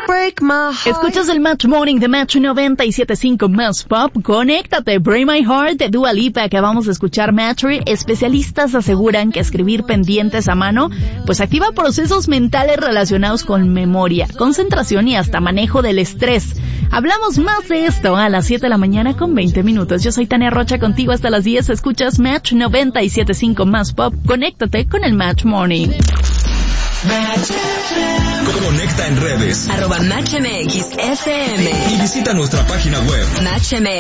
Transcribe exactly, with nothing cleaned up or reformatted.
break my heart. Escuchas el Match Morning de Match noventa y siete punto cinco más Pop. Conéctate, Break My Heart de Dua Lipa. Acabamos de escuchar Matchery. Especialistas aseguran que escribir pendientes a mano pues activa procesos mentales relacionados con memoria, concentración y hasta manejo del estrés. Hablamos más de esto a las siete de la mañana con veinte minutos. Yo soy Tania Rocha, contigo hasta las diez. Escuchas Match noventa y siete punto cinco más Pop. Conéctate con el Match Morning. Conecta en redes arroba Match M X F M y visita nuestra página web Match M X.